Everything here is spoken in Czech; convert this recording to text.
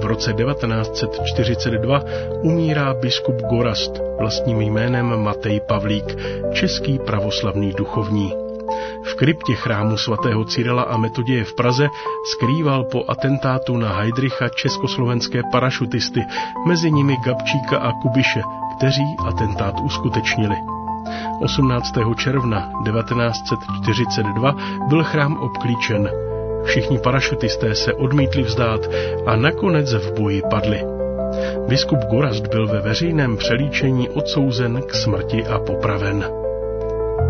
roce 1942 umírá biskup Gorazd, vlastním jménem Matej Pavlík, český pravoslavný duchovní. V kryptě chrámu svatého Cyrila a Metoděje v Praze skrýval po atentátu na Heydricha československé parašutisty, mezi nimi Gabčíka a Kubiše, kteří atentát uskutečnili. 18. června 1942 byl chrám obklíčen. Všichni parašutisté se odmítli vzdát a nakonec v boji padli. Biskup Gorazd byl ve veřejném přelíčení odsouzen k smrti a popraven.